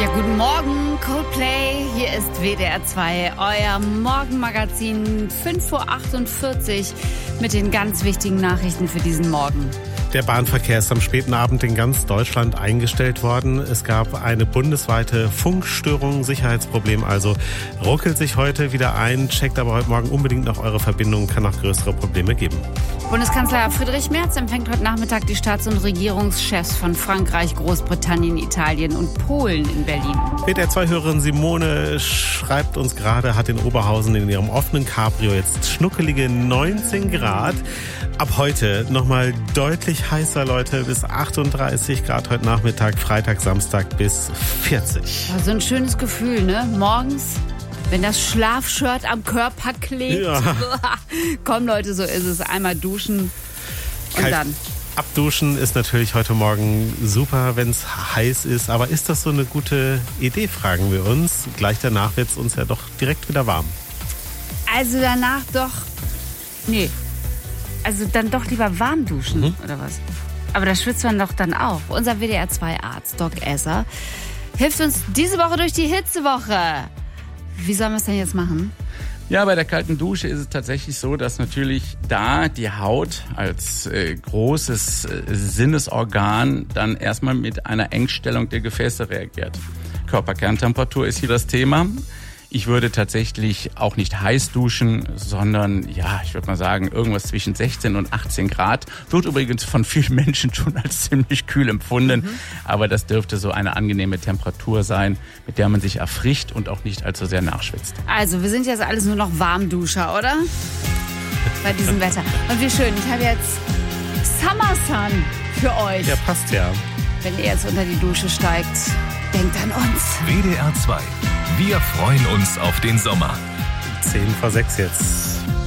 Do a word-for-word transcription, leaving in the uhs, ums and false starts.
Ja, guten Morgen, Coldplay. Hier ist W D R zwei, euer Morgenmagazin, fünf Uhr achtundvierzig mit den ganz wichtigen Nachrichten für diesen Morgen. Der Bahnverkehr ist am späten Abend in ganz Deutschland eingestellt worden. Es gab eine bundesweite Funkstörung, Sicherheitsproblem also. Ruckelt sich heute wieder ein, checkt aber heute Morgen unbedingt noch eure Verbindung, kann noch größere Probleme geben. Bundeskanzler Friedrich Merz empfängt heute Nachmittag die Staats- und Regierungschefs von Frankreich, Großbritannien, Italien und Polen in Berlin. W D R zwei-Hörerin Simone schreibt uns gerade, hat in Oberhausen in ihrem offenen Cabrio jetzt schnuckelige neunzehn Grad. Ab heute nochmal deutlich heißer, Leute, bis achtunddreißig Grad heute Nachmittag, Freitag, Samstag bis vierzig. So ein schönes Gefühl, ne? Morgens, wenn das Schlafshirt am Körper klebt. Ja. Komm, Leute, so ist es. Einmal duschen und Kalt dann. Abduschen ist natürlich heute Morgen super, wenn es heiß ist. Aber ist das so eine gute Idee, fragen wir uns. Gleich danach wird es uns ja doch direkt wieder warm. Also danach doch, nee. Also dann doch lieber warm duschen, mhm. oder was? Aber da schwitzt man doch dann auch. Unser W D R zwei Arzt, Doc Esser, hilft uns diese Woche durch die Hitzewoche. Wie sollen wir es denn jetzt machen? Ja, bei der kalten Dusche ist es tatsächlich so, dass natürlich da die Haut als äh, großes äh, Sinnesorgan dann erstmal mit einer Engstellung der Gefäße reagiert. Körperkerntemperatur ist hier das Thema. Ich würde tatsächlich auch nicht heiß duschen, sondern, ja, ich würde mal sagen, irgendwas zwischen sechzehn und achtzehn Grad. Wird übrigens von vielen Menschen schon als ziemlich kühl empfunden. Mhm. Aber das dürfte so eine angenehme Temperatur sein, mit der man sich erfrischt und auch nicht allzu sehr nachschwitzt. Also, wir sind jetzt alles nur noch Warmduscher, oder? Bei diesem Wetter. Und wie schön, ich habe jetzt Summer Sun für euch. Ja, passt ja. Wenn ihr jetzt unter die Dusche steigt, denkt an uns. W D R zwei. Wir freuen uns auf den Sommer. zehn vor sechs jetzt.